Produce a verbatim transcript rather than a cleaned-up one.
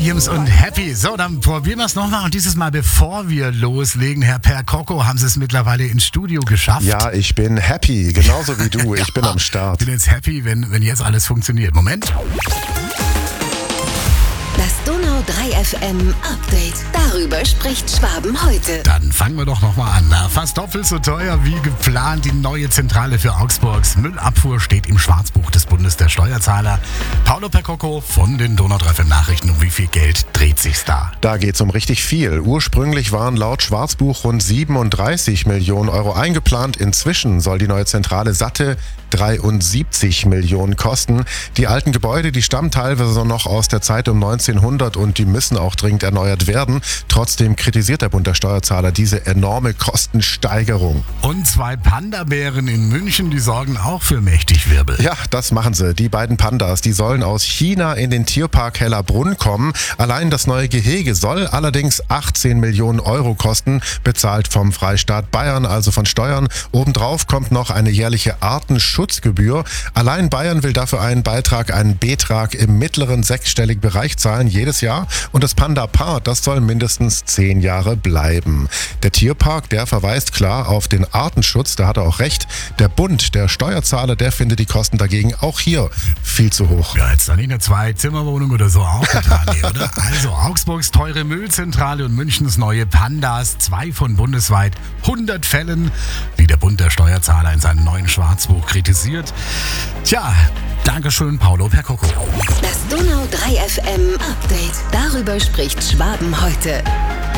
Williams und Happy. So, dann probieren wir es nochmal. Und dieses Mal, bevor wir loslegen, Herr Percoco, haben Sie es mittlerweile ins Studio geschafft. Ja, ich bin happy, genauso wie du. Ich bin am Start. Ich bin jetzt happy, wenn, wenn jetzt alles funktioniert. Moment. Das Donau drei F M Update. Darüber spricht Schwaben heute. Dann fangen wir doch nochmal an. Na, fast doppelt so teuer wie geplant. Die neue Zentrale für Augsburgs Müllabfuhr steht im Schwarzbuch des Bundes der Steuerzahler. Paulo Percoco von den Donau drei F M Nachrichten. Um wie viel Geld dreht sich's da? Da geht's um richtig viel. Ursprünglich waren laut Schwarzbuch rund siebenunddreißig Millionen Euro eingeplant. Inzwischen soll die neue Zentrale satte dreiundsiebzig Millionen kosten. Die alten Gebäude, die stammen teilweise noch aus der Zeit um neunzehnhundert und die müssen auch dringend erneuert werden. Trotzdem kritisiert der Bund der Steuerzahler diese enorme Kostensteigerung. Und zwei Panda-Bären in München, die sorgen auch für mächtig Wirbel. Ja, das machen sie. Die beiden Pandas, die sollen aus China in den Tierpark Hellerbrunn kommen. Allein das neue Gehege soll allerdings achtzehn Millionen Euro kosten, bezahlt vom Freistaat Bayern, also von Steuern. Obendrauf kommt noch eine jährliche Artenschutzgebühr. Allein Bayern will dafür einen Beitrag, einen Betrag im mittleren sechsstelligen Bereich zahlen jedes Jahr. Und das Panda-Paar, das soll mindestens zehn Jahre bleiben. Der Tierpark, der verweist klar auf den Artenschutz, da hat er auch recht. Der Bund, der Steuerzahler, der findet die Kosten dagegen auch hier viel zu hoch. Ja, jetzt dann nicht eine Zwei-Zimmer-Wohnung oder so auch getan, nee, oder? Also Augsburgs teure Müllzentrale und Münchens neue Pandas, zwei von bundesweit hundert Fällen, wie der Bund der Steuerzahler in seinem neuen Schwarzbuch kritisiert. Tja, Dankeschön, Paulo Percoco. Das Donau drei F M Update. Darüber spricht Schwaben heute.